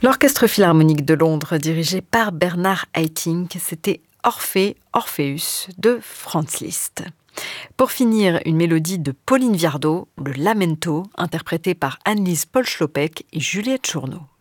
L'Orchestre philharmonique de Londres, dirigé par Bernard Haitink, c'était Orphée, Orpheus de Franz Liszt. Pour finir, une mélodie de Pauline Viardot, le Lamento, interprété par Annelise Paul-Schlopek et Juliette Journeau.